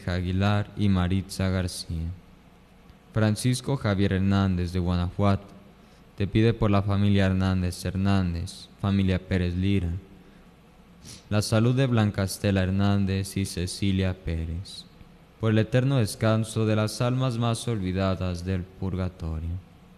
Aleja Aguilar y Maritza García. Francisco Javier Hernández de Guanajuato te pide por la familia Hernández, familia Pérez Lira, la salud de Blanca Estela Hernández y Cecilia Pérez, por el eterno descanso de las almas más olvidadas del purgatorio.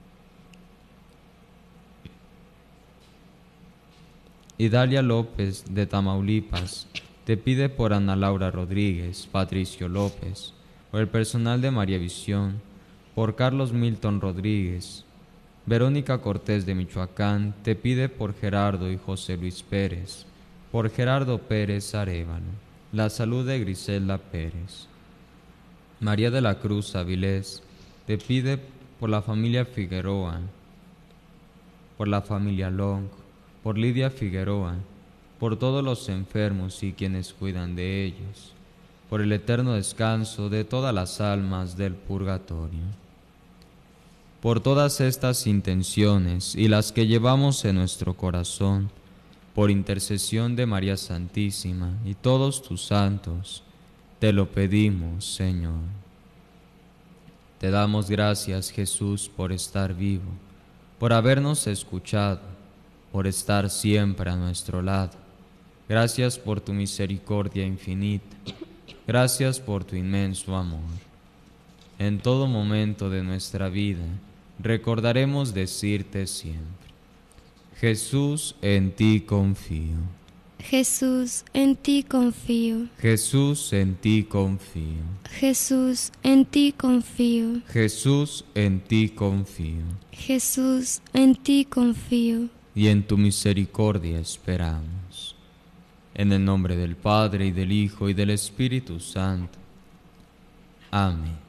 Idalia López de Tamaulipas te pide por Ana Laura Rodríguez, Patricio López, por el personal de María Visión, por Carlos Milton Rodríguez. Verónica Cortés de Michoacán te pide por Gerardo y José Luis Pérez, por Gerardo Pérez Arévalo, la salud de Griselda Pérez. María de la Cruz Avilés te pide por la familia Figueroa, por la familia Long, por Lidia Figueroa, por todos los enfermos y quienes cuidan de ellos, por el eterno descanso de todas las almas del purgatorio. Por todas estas intenciones y las que llevamos en nuestro corazón, por intercesión de María Santísima y todos tus santos, te lo pedimos, Señor. Te damos gracias, Jesús, por estar vivo, por habernos escuchado, por estar siempre a nuestro lado. Gracias por tu misericordia infinita. Gracias por tu inmenso amor. En todo momento de nuestra vida, recordaremos decirte siempre: Jesús, en ti confío. Jesús, en ti confío. Jesús, en ti confío. Jesús, en ti confío. Jesús, en ti confío. Jesús, en ti confío. Y en tu misericordia esperamos. En el nombre del Padre, y del Hijo, y del Espíritu Santo. Amén.